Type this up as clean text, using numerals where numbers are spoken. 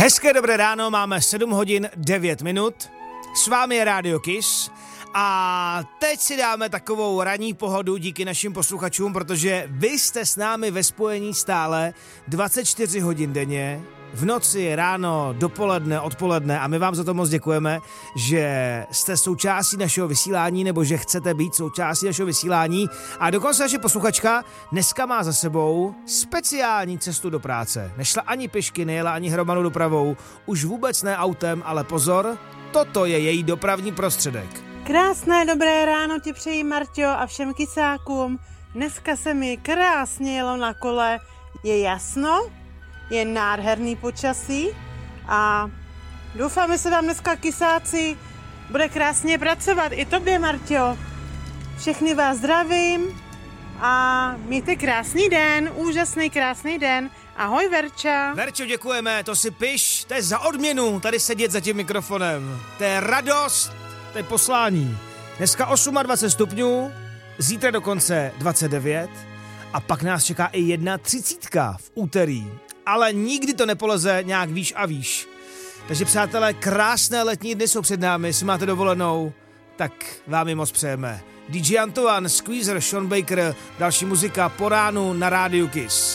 Hezké dobré ráno, máme 7 hodin 9 minut, s vámi je Radio Kiss a teď si dáme takovou ranní pohodu díky našim posluchačům, protože vy jste s námi ve spojení stále 24 hodin denně, v noci, ráno, dopoledne, odpoledne a my vám za to moc děkujeme, že jste součástí našeho vysílání nebo že chcete být součástí našeho vysílání a dokonce naše posluchačka dneska má za sebou speciální cestu do práce. Nešla ani pěšky, nejela ani hromadnou dopravou, už vůbec ne autem, ale pozor, toto je její dopravní prostředek. Krásné dobré ráno ti přeji, Marťo, a všem kysákům. Dneska se mi krásně jelo na kole, je jasno, je nádherný počasí a doufám, že se vám dneska, kysáci, bude krásně pracovat. I tobě, Marťo. Všechny vás zdravím a mějte krásný den, úžasný krásný den. Ahoj, Verča. Verčo, děkujeme, to si piš, to je za odměnu tady sedět za tím mikrofonem. To je radost, to je poslání. Dneska 28 stupňů, zítra dokonce 29 a pak nás čeká i 31 v úterý. Ale nikdy to nepoleze nějak výš a výš. Takže přátelé, krásné letní dny jsou před námi, jestli máte dovolenou, tak vám ji moc přejeme. DJ Antoine, Squeezer, Sean Baker, další muzika po ránu na Rádiu Kiss.